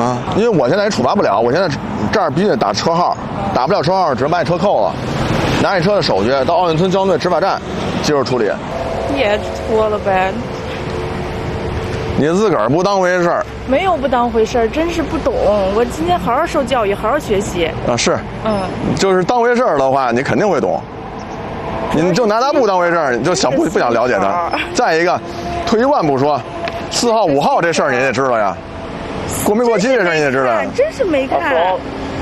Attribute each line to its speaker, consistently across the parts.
Speaker 1: 啊，因为我现在也处罚不了，我现在这儿必须得打车号，打不了车号只能把你车扣了，拿你车的手续到奥运村交通队执法站接受处理。
Speaker 2: 也拖了呗。
Speaker 1: 你自个儿不当回事儿。
Speaker 2: 没有不当回事儿，真是不懂。我今天好好受教育，好好学习。
Speaker 1: 啊，是。就是当回事儿的话，你肯定会懂。你就拿他不当回事儿，你就不想了解他。再一个，退一万步说，4号、5号这事儿你也知道呀，过没过期这事儿你也知道呀。
Speaker 2: 真是没看。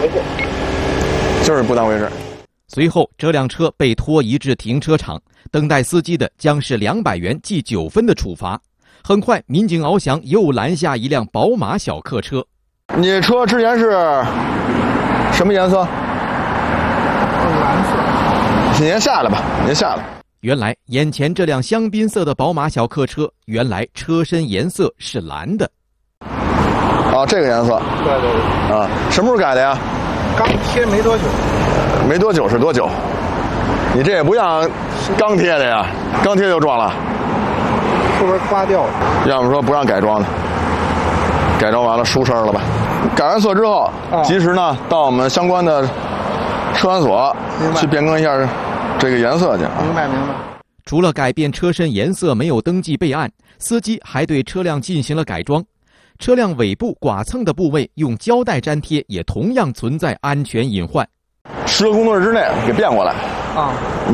Speaker 1: 就是不当回事。
Speaker 3: 随后，这辆车被拖移至停车场，等待司机的将是200元记9分的处罚。很快，民警翱翔又拦下一辆宝马小客车。
Speaker 1: 你车之前是什么颜色？
Speaker 4: 蓝色。
Speaker 1: 您下来吧，您下来。
Speaker 3: 原来，眼前这辆香槟色的宝马小客车，原来车身颜色是蓝的。
Speaker 1: 啊，这个颜色。
Speaker 4: 对。
Speaker 1: 啊，什么时候改的呀？
Speaker 4: 刚贴没多久。
Speaker 1: 没多久是多久？你这也不像刚贴的呀，刚贴就撞了。
Speaker 4: 后边刮掉了。
Speaker 1: 要么说不让改装的，改装完了出事了吧？改完色之后，及时呢到我们相关的车管所去变更一下这个颜色去。
Speaker 4: 明白。
Speaker 3: 除了改变车身颜色没有登记备案，司机还对车辆进行了改装。车辆尾部剐蹭的部位用胶带粘贴，也同样存在安全隐患。
Speaker 1: 10个工作日之内给变过来。
Speaker 4: 啊，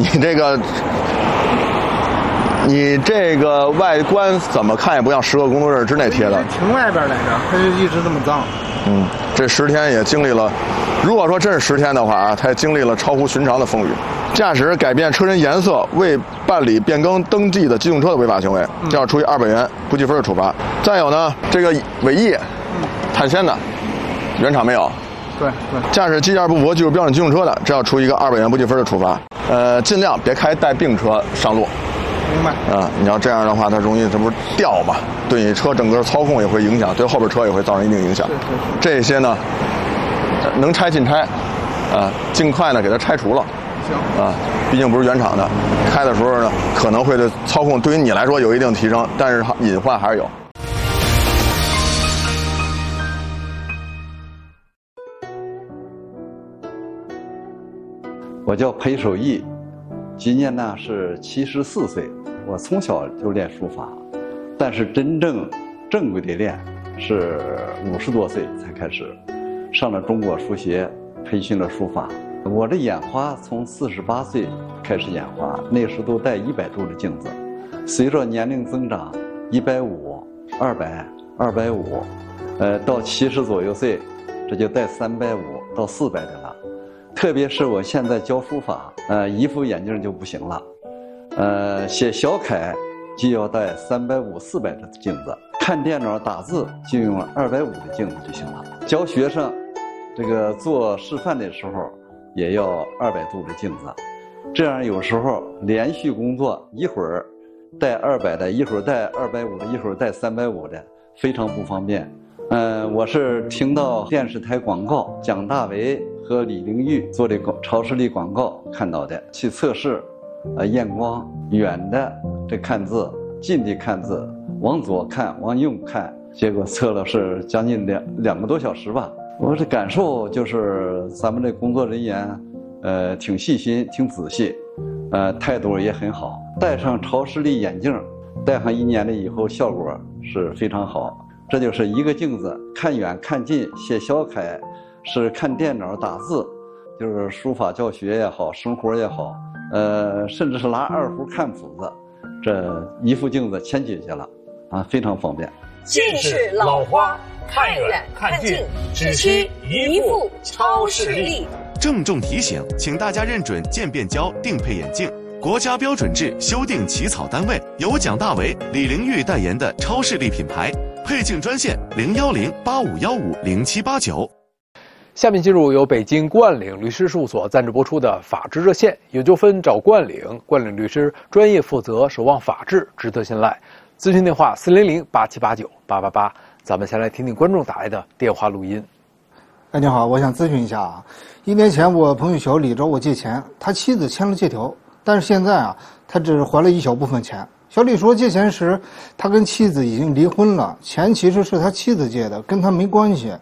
Speaker 1: 你这个外观怎么看也不像10个工作日之内贴的。
Speaker 4: 停外边来着，它就一直这么脏。
Speaker 1: 这10天也经历了，如果说真是10天的话啊，他也经历了超乎寻常的风雨。驾驶改变车身颜色未办理变更登记的机动车的违法行为，这要处以200元不记分的处罚。再有呢，这个尾翼碳纤的，原厂没有。
Speaker 4: 对。
Speaker 1: 驾驶机件不符合技术标准机动车的，这要处以一个200元不记分的处罚。尽量别开带病车上路。
Speaker 4: 明白。
Speaker 1: 你要这样的话，它容易这不是掉嘛，对你车整个操控也会影响，对后边车也会造成一定影响。这些呢，能拆尽拆，尽快呢给它拆除了。
Speaker 4: 行。
Speaker 1: 毕竟不是原厂的，开的时候呢可能会对操控对于你来说有一定提升，但是隐患还是有。
Speaker 5: 我叫裴守义，今年呢是74岁。我从小就练书法，但是真正正规的练是50多岁才开始，上了中国书协，培训了书法。我这眼花从48岁开始眼花，那时都戴100度的镜子，随着年龄增长，150、200、250，到70左右岁，这就戴350到400的了。特别是我现在教书法，一副眼镜就不行了，写小楷就要戴350、400的镜子，看电脑打字就用250的镜子就行了。教学生，这个做示范的时候也要200度的镜子，这样有时候连续工作，一会儿戴200的，一会儿戴250的，一会儿戴350的，非常不方便。我是听到电视台广告，蒋大为和李玲玉做的超视力广告看到的，去测试，验光，远的这看字，近的看字，往左看，往右看，结果测了是将近两个多小时吧。我这感受就是咱们这工作人员，挺细心，挺仔细，态度也很好。戴上超视力眼镜，戴上1年了以后，效果是非常好。这就是一个镜子，看远看近，写小楷，是看电脑打字，就是书法教学也好，生活也好，甚至是拿二胡看谱子，这一副镜子全解决了，非常方便。
Speaker 6: 近视老花，看远看近，只需一副超视力。
Speaker 7: 郑重提醒，请大家认准渐变胶定配眼镜，国家标准制修订起草单位由蒋大为、李玲玉代言的超视力品牌。配镜专线010-8515-0789。
Speaker 8: 下面进入由北京冠岭律师事务所赞助播出的法治热线，有纠纷找冠岭，冠岭律师专业负责，守望法治，值得信赖。咨询电话400-8789-888。咱们先来听听观众打来的电话录音。
Speaker 9: 你好，我想咨询一下啊。1年前我朋友小李找我借钱，他妻子签了借条，但是现在啊，他只还了一小部分钱。小李说借钱时他跟妻子已经离婚了，钱其实是他妻子借的，跟他没关系。